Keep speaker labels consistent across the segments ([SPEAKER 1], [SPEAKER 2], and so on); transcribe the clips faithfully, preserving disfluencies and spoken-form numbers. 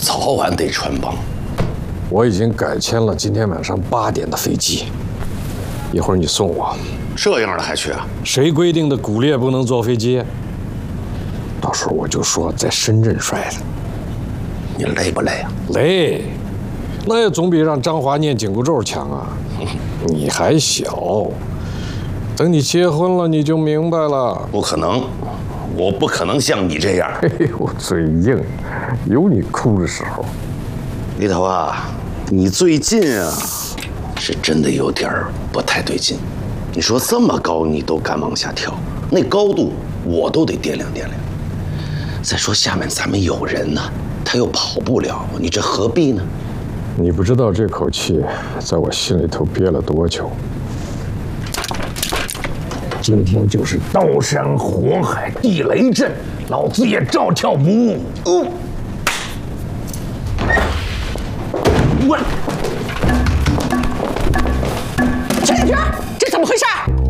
[SPEAKER 1] 早晚得穿帮。
[SPEAKER 2] 我已经改签了今天晚上八点的飞机，一会儿你送我。
[SPEAKER 1] 这样的还去啊？
[SPEAKER 2] 谁规定的骨裂不能坐飞机？到时候我就说在深圳摔的。
[SPEAKER 1] 你累不累啊？
[SPEAKER 2] 累，那也总比让张华念紧箍咒强啊。你还小，等你结婚了你就明白了。
[SPEAKER 1] 不可能，我不可能像你这样。
[SPEAKER 2] 哎呦，嘴硬，有你哭的时候。
[SPEAKER 1] 李头啊，你最近啊，是真的有点不太对劲。你说这么高你都敢往下跳，那高度我都得掂量掂量。再说下面咱们有人呢，他又跑不了，你这何必呢？
[SPEAKER 2] 你不知道这口气在我心里头憋了多久。今天就是刀山火海地雷阵，老子也照跳不误。哦，我，
[SPEAKER 3] 陈建军，这怎么回事？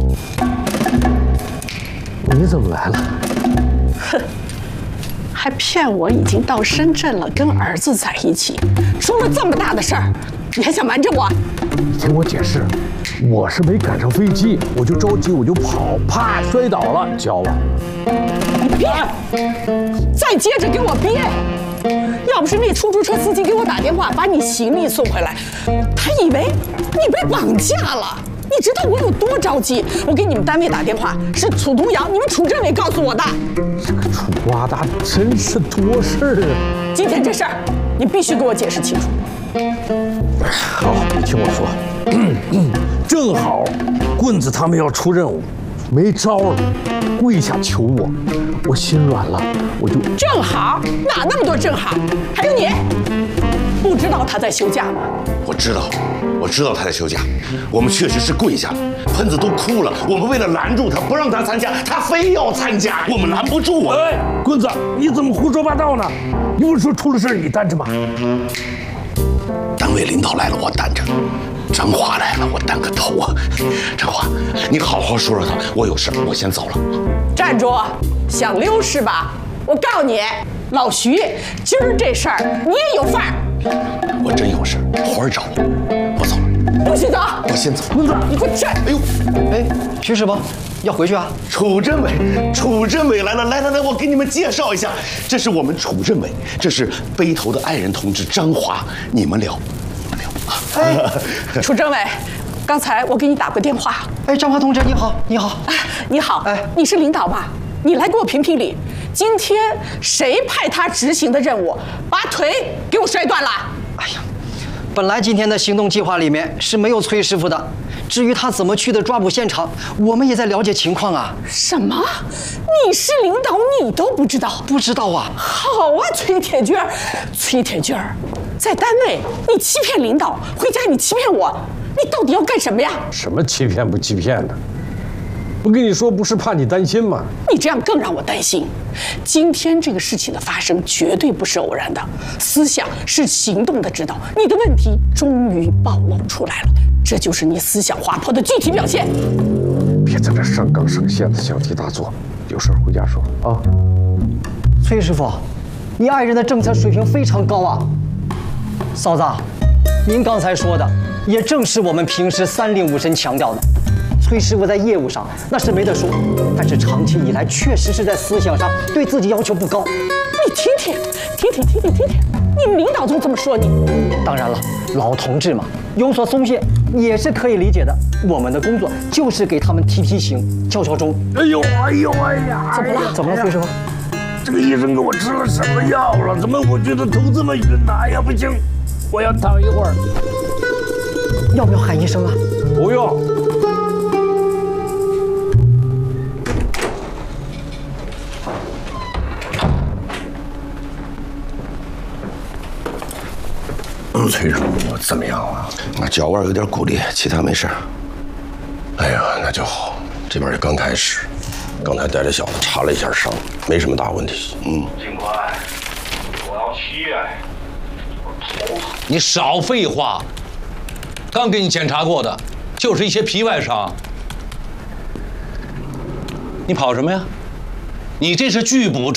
[SPEAKER 2] 你怎么来了？
[SPEAKER 3] 哼，还骗我已经到深圳了，跟儿子在一起。出了这么大的事儿，你还想瞒着我？
[SPEAKER 2] 你听我解释，我是没赶上飞机，我就着急，我就跑，啪摔倒了，脚崴。
[SPEAKER 3] 你憋，再接着给我憋！要不是那出租车司机给我打电话，把你行李送回来，他以为你被绑架了。你知道我有多着急？我给你们单位打电话，是楚东阳，你们楚政委告诉我的。
[SPEAKER 2] 这个楚瓜达真是多事儿啊！
[SPEAKER 3] 今天这事儿，你必须给我解释清楚。
[SPEAKER 2] 好，你听我说，正好棍子他们要出任务，没招了，跪下求我，我心软了，我就
[SPEAKER 3] 正好哪那么多正好？还有你，不知道他在休假吗？
[SPEAKER 1] 我知道，我知道他在休假，我们确实是跪下了，喷子都哭了，我们为了拦住他，不让他参加，他非要参加，我们拦不住啊！
[SPEAKER 2] 哎，棍子，你怎么胡说八道呢？你不是说出了事你担着吗？
[SPEAKER 1] 单位领导来了，我担着；张华来了，我担个头啊！张华，你好好说说他，我有事，我先走了。
[SPEAKER 3] 站住！想溜是吧？我告诉你，老徐，今儿这事儿你也有份儿。
[SPEAKER 1] 我真有事，花儿找我，我走了。
[SPEAKER 3] 不许走！
[SPEAKER 1] 我先走。
[SPEAKER 3] 棍子，你给我站！
[SPEAKER 1] 哎呦，
[SPEAKER 4] 哎，徐师傅，要回去啊？
[SPEAKER 1] 楚政委，楚政委来了，来来来，我给你们介绍一下，这是我们楚政委，这是背头的爱人同志张华，你们聊，你们聊啊。
[SPEAKER 3] 哎，楚政委，刚才我给你打过电话。
[SPEAKER 4] 哎，张华同志，你好，你好。
[SPEAKER 3] 哎，你好。
[SPEAKER 4] 哎，
[SPEAKER 3] 你是领导吧？你来给我评评理，今天谁派他执行的任务，把腿给我摔断了？
[SPEAKER 4] 哎呀，本来今天的行动计划里面是没有崔师傅的。至于他怎么去的抓捕现场，我们也在了解情况啊。
[SPEAKER 3] 什么？你是领导，你都不知道？
[SPEAKER 4] 不知道啊。
[SPEAKER 3] 好啊，崔铁军儿，崔铁军儿，在单位你欺骗领导，回家你欺骗我，你到底要干什么呀？
[SPEAKER 2] 什么欺骗不欺骗的？不跟你说，不是怕你担心吗？
[SPEAKER 3] 你这样更让我担心。今天这个事情的发生绝对不是偶然的，思想是行动的指导。你的问题终于暴露出来了，这就是你思想滑坡的具体表现。
[SPEAKER 2] 别在这上纲上线的小题大做，有事回家说啊。
[SPEAKER 4] 崔师傅，你爱人的政策水平非常高啊。嫂子，您刚才说的也正是我们平时三令五申强调的。崔师傅在业务上那是没得说，但是长期以来确实是在思想上对自己要求不高。
[SPEAKER 3] 你听听，听听，听听，听听，你们领导就这么说你？
[SPEAKER 4] 当然了，老同志嘛，有所松懈也是可以理解的。我们的工作就是给他们提提醒、敲敲钟。
[SPEAKER 2] 哎呦，哎呦，哎呀，
[SPEAKER 4] 怎么了？怎么了，崔师傅？
[SPEAKER 2] 这个医生给我吃了什么药了？怎么我觉得头这么晕呢？哎呀，不行，我要躺一会儿。
[SPEAKER 4] 要不要喊医生啊？
[SPEAKER 2] 不用。
[SPEAKER 1] 崔叔怎么样啊？那脚腕有点骨裂，其他没事。
[SPEAKER 5] 哎呀，那就好。这边也刚开始，刚才带着小子查了一下伤，没什么大问题。嗯。
[SPEAKER 6] 警官，我要七月，我头疼。
[SPEAKER 7] 你少废话，刚给你检查过的，就是一些皮外伤。你跑什么呀？你这是拒捕。